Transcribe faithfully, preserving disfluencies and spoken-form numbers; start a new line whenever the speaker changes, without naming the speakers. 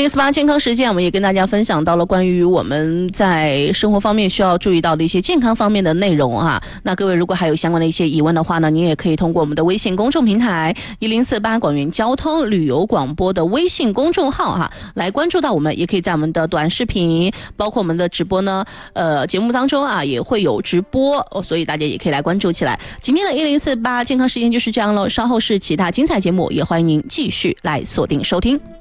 零四八健康时间，我们也跟大家分享到了关于我们在生活方面需要注意到的一些健康方面的内容啊。那各位如果还有相关的一些疑问的话呢，您也可以通过我们的微信公众平台一零四八广元交通旅游广播的微信公众号哈、啊，来关注到我们，也可以在我们的短视频，包括我们的直播呢，呃，节目当中啊也会有直播哦，所以大家也可以来关注起来。今天的一零四八健康时间就是这样了，稍后是其他精彩节目，也欢迎您继续来锁定收听。